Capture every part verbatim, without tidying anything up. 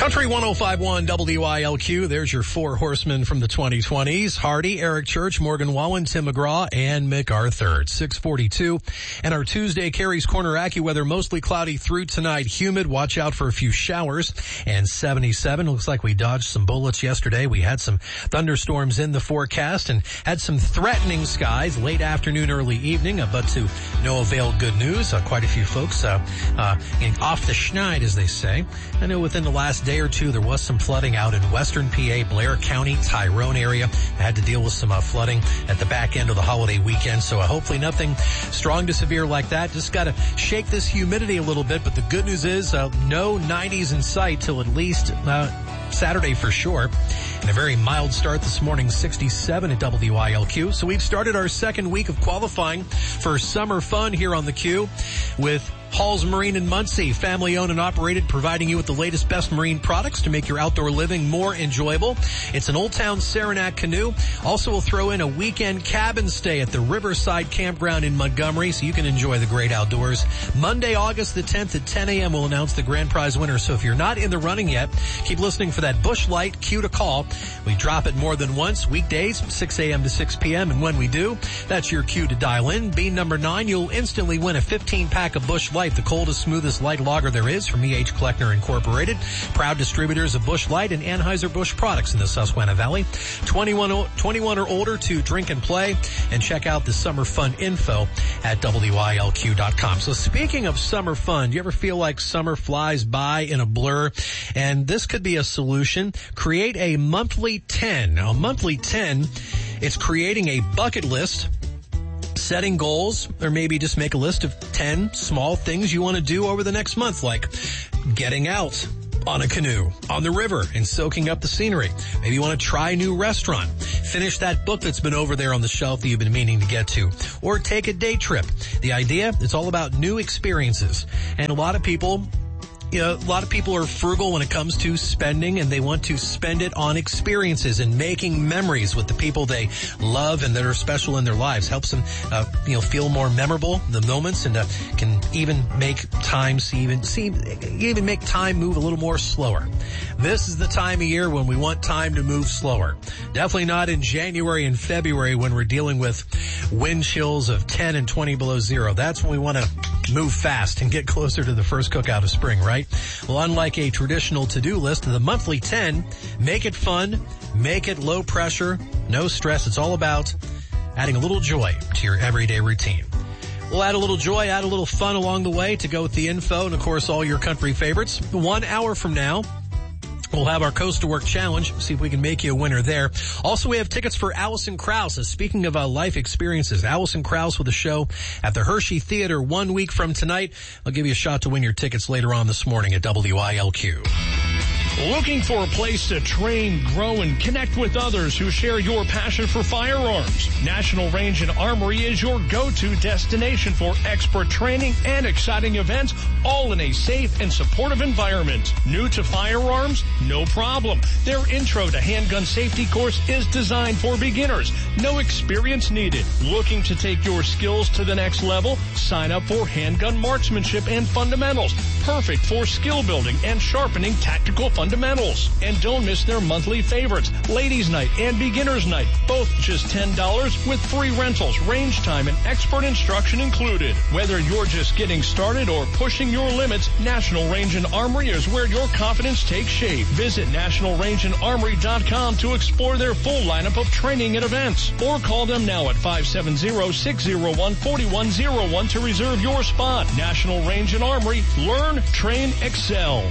Country one oh five point one W I L Q. There's your four horsemen from the twenty twenties. Hardy, Eric Church, Morgan Wallen, Tim McGraw, and Mick Arthur. It's six forty-two. And our Tuesday Carrie's Corner AccuWeather, mostly cloudy through tonight. Humid. Watch out for a few showers. And seventy-seven. Looks like we dodged some bullets yesterday. We had some thunderstorms in the forecast and had some threatening skies late afternoon, early evening. Uh, but to no avail, good news. Uh, quite a few folks uh, uh, off the schneid, as they say. I know within the last day or two, there was some flooding out in western P A, Blair County, Tyrone area. I had to deal with some uh, flooding at the back end of the holiday weekend, so uh, hopefully nothing strong to severe like that. Just got to shake this humidity a little bit, but the good news is uh, no nineties in sight till at least uh, Saturday for sure. And a very mild start this morning, sixty-seven at W I L Q. So we've started our second week of qualifying for summer fun here on the Q with Hall's Marine in Muncie, family owned and operated, providing you with the latest best marine products to make your outdoor living more enjoyable. It's an Old Town Saranac canoe. Also, we'll throw in a weekend cabin stay at the Riverside Campground in Montgomery so you can enjoy the great outdoors. Monday, August the tenth at ten a.m. we'll announce the grand prize winner. So if you're not in the running yet, keep listening for that Busch Light cue to call. We drop it more than once, weekdays, six a.m. to six p.m. And when we do, that's your cue to dial in. Being number nine, you'll instantly win a fifteen pack of Busch Light, the coldest, smoothest light lager there is from E H. Kleckner Incorporated. Proud distributors of Busch Light and Anheuser-Busch products in the Susquehanna Valley. twenty-one, twenty-one or older to drink and play. And check out the summer fun info at W I L Q dot com. So speaking of summer fun, do you ever feel like summer flies by in a blur? And this could be a solution. Create a monthly ten. Now, a monthly ten, it's creating a bucket list, setting goals, or maybe just make a list of ten small things you want to do over the next month, like getting out on a canoe on the river and soaking up the scenery. Maybe you want to try a new restaurant, finish that book that's been over there on the shelf that you've been meaning to get to, or take a day trip. The idea, it's all about new experiences. And a lot of people You know, a lot of people are frugal when it comes to spending, and they want to spend it on experiences and making memories with the people they love and that are special in their lives. Helps them, uh, you know, feel more memorable, the moments, and uh, can even make time see even, see, even make time move a little more slower. This is the time of year when we want time to move slower. Definitely not in January and February when we're dealing with wind chills of ten and twenty below zero. That's when we want to move fast and get closer to the first cookout of spring, right? Well, unlike a traditional to-do list, the monthly ten, make it fun, make it low pressure, no stress. It's all about adding a little joy to your everyday routine. We'll add a little joy, add a little fun along the way to go with the info and, of course, all your country favorites. One hour from now, we'll have our Coast to Work Challenge, see if we can make you a winner there. Also, we have tickets for Alison Krauss. Speaking of uh, life experiences, Alison Krauss with a show at the Hershey Theater one week from tonight. I'll give you a shot to win your tickets later on this morning at W I L Q. Looking for a place to train, grow, and connect with others who share your passion for firearms? National Range and Armory is your go-to destination for expert training and exciting events, all in a safe and supportive environment. New to firearms? No problem. Their Intro to Handgun Safety course is designed for beginners. No experience needed. Looking to take your skills to the next level? Sign up for Handgun Marksmanship and Fundamentals. Perfect for skill building and sharpening tactical fundamentals. And don't miss their monthly favorites, Ladies Night and Beginners Night, both just ten dollars with free rentals, range time, and expert instruction included. Whether you're just getting started or pushing your limits, National Range and Armory is where your confidence takes shape. Visit national range and armory dot com to explore their full lineup of training and events. Or call them now at five seven zero, six zero one, four one zero one to reserve your spot. National Range and Armory. Learn, train, excel.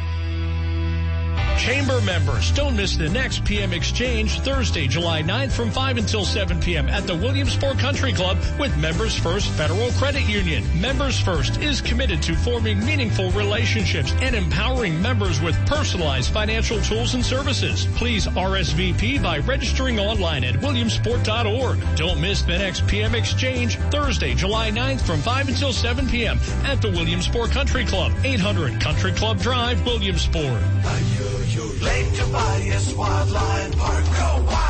Chamber members, don't miss the next P M Exchange Thursday, July ninth from five until seven p.m. at the Williamsport Country Club with Members First Federal Credit Union. Members First is committed to forming meaningful relationships and empowering members with personalized financial tools and services. Please R S V P by registering online at williamsport dot org. Don't miss the next P M Exchange Thursday, July ninth from five until seven p.m. at the Williamsport Country Club, eight hundred Country Club Drive, Williamsport. Are you, you late to buy a SWAT line park? Go wild!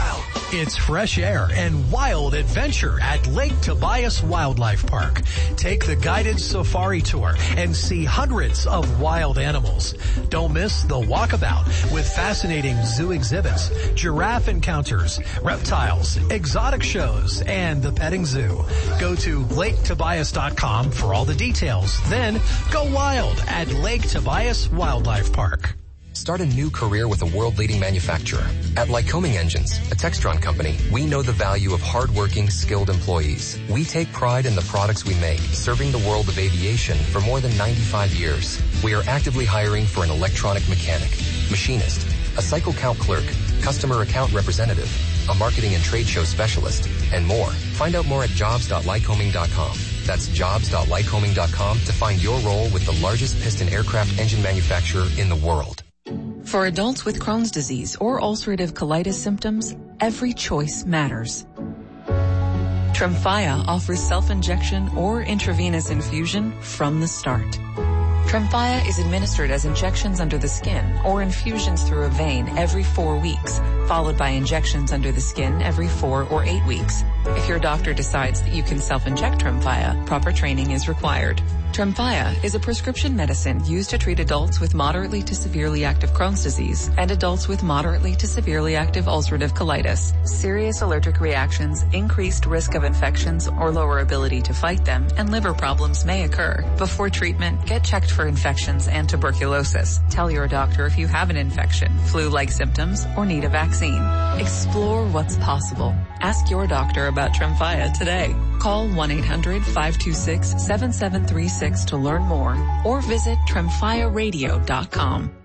It's fresh air and wild adventure at Lake Tobias Wildlife Park. Take the guided safari tour and see hundreds of wild animals. Don't miss the walkabout with fascinating zoo exhibits, giraffe encounters, reptiles, exotic shows, and the petting zoo. Go to lake tobias dot com for all the details. Then go wild at Lake Tobias Wildlife Park. Start a new career with a world-leading manufacturer. At Lycoming Engines, a Textron company, we know the value of hard-working, skilled employees. We take pride in the products we make, serving the world of aviation for more than ninety-five years. We are actively hiring for an electronic mechanic, machinist, a cycle count clerk, customer account representative, a marketing and trade show specialist, and more. Find out more at jobs dot lycoming dot com. That's jobs dot lycoming dot com to find your role with the largest piston aircraft engine manufacturer in the world. For adults with Crohn's disease or ulcerative colitis symptoms, every choice matters. Tremfya offers self-injection or intravenous infusion from the start. Tremfya is administered as injections under the skin or infusions through a vein every four weeks, followed by injections under the skin every four or eight weeks. If your doctor decides that you can self-inject Tremfya, proper training is required. Tremfya is a prescription medicine used to treat adults with moderately to severely active Crohn's disease and adults with moderately to severely active ulcerative colitis. Serious allergic reactions, increased risk of infections or lower ability to fight them, and liver problems may occur. Before treatment, get checked for infections and tuberculosis. Tell your doctor if you have an infection, flu-like symptoms, or need a vaccine. Explore what's possible. Ask your doctor about Tremfya today. Call one eight hundred five two six seven seven three six to learn more or visit tremfya radio dot com.